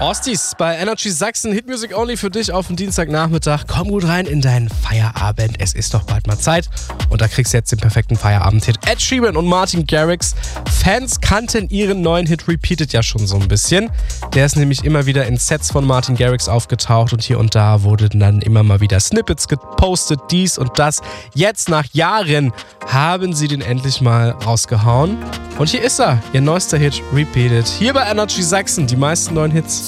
Ostis bei Energy Sachsen, Hitmusic Only für dich auf dem Dienstagnachmittag. Komm gut rein in deinen Feierabend, es ist doch bald mal Zeit. Und da kriegst du jetzt den perfekten Feierabend-Hit. Ed Sheeran und Martin Garrix. Fans kannten ihren neuen Hit Repeated ja schon so ein bisschen. Der ist nämlich immer wieder in Sets von Martin Garrix aufgetaucht und hier und da wurden dann immer mal wieder Snippets gepostet, dies und das. Jetzt nach Jahren haben sie den endlich mal rausgehauen. Und hier ist er, ihr neuester Hit Repeated. Hier bei Energy Sachsen, die meisten neuen Hits.